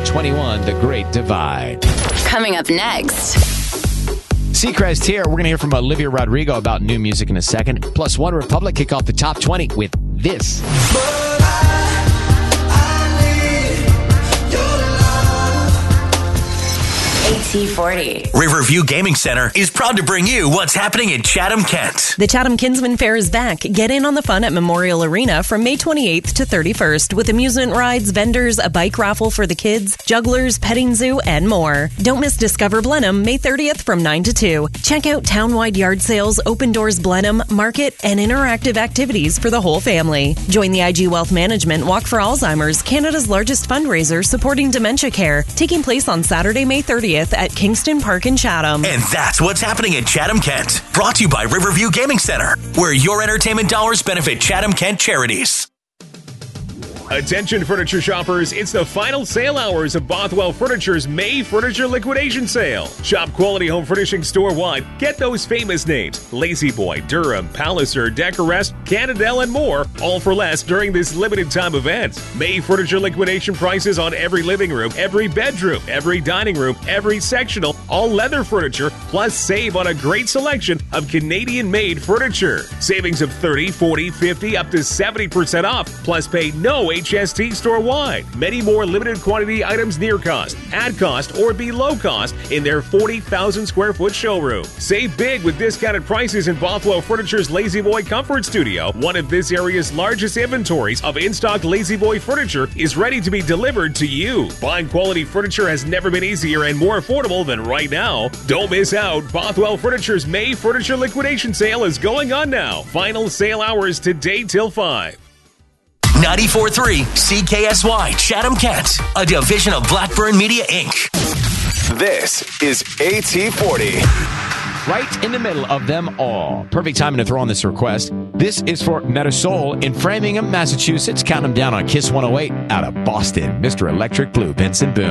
21, The Great Divide. Coming up next. Seacrest here. We're going to hear from Olivia Rodrigo about new music in a second. Plus, One Republic kick off the top 20 with this. AT40. Riverview Gaming Center is proud to bring you what's happening in Chatham, Kent. The Chatham Kinsman Fair is back. Get in on the fun at Memorial Arena from May 28th to 31st with amusement rides, vendors, a bike raffle for the kids, jugglers, petting zoo, and more. Don't miss Discover Blenheim May 30th from 9 to 2. Check out town-wide yard sales, open doors Blenheim, market, and interactive activities for the whole family. Join the IG Wealth Management Walk for Alzheimer's, Canada's largest fundraiser supporting dementia care, taking place on Saturday, May 30th at Kingston Park in Chatham. And that's what's happening in Chatham, Kent. Brought to you by Riverview Gaming Center, where your entertainment dollars benefit Chatham, Kent charities. Attention furniture shoppers, it's the final sale hours of Bothwell Furniture's May Furniture Liquidation Sale. Shop quality home furnishing store-wide. Get those famous names: La-Z-Boy, Durham, Palliser, Decorest, Cannondale, and more, all for less during this limited time event. May Furniture Liquidation prices on every living room, every bedroom, every dining room, every sectional, all leather furniture, plus save on a great selection of Canadian-made furniture. Savings of 30, 40, 50, up to 70% off, plus pay no HST store-wide. Many more limited quantity items near cost, at cost, or below cost in their 40,000 square foot showroom. Save big with discounted prices in Bothwell Furniture's La-Z-Boy Comfort Studio. One of this area's largest inventories of in-stock La-Z-Boy furniture is ready to be delivered to you. Buying quality furniture has never been easier and more affordable than right now. Don't miss out. Bothwell Furniture's May Furniture Liquidation Sale is going on now. Final sale hours today till 5. 94.3 CKSY Chatham, Kent, a division of Blackburn Media, Inc. This is AT40. Right in the middle of them all. Perfect timing to throw on this request. This is for Metasol in Framingham, Massachusetts. Count them down on Kiss 108 out of Boston. Mr. Electric Blue, Benson Boone.